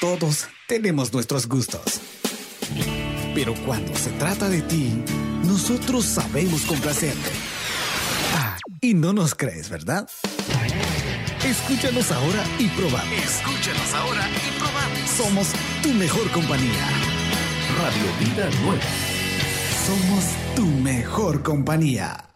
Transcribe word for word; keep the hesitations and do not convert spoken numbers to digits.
Todos tenemos nuestros gustos. Pero cuando se trata de ti, nosotros sabemos complacerte. Ah, y no nos crees, ¿verdad? Escúchanos ahora y probamos. Escúchanos ahora y probamos. Somos tu mejor compañía. Radio Vida Nueva. Somos tu mejor compañía.